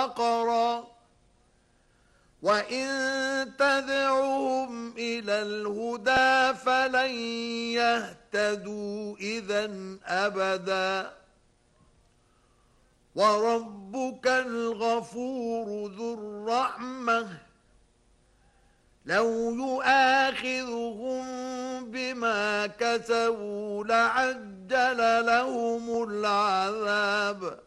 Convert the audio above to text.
بقرا وإن تدعوهم إلى الهدى فلن يهتدوا إذًا أبدا وربك الغفور ذو الرحمة لو يؤاخذهم بما كسبوا لعجل لهم العذاب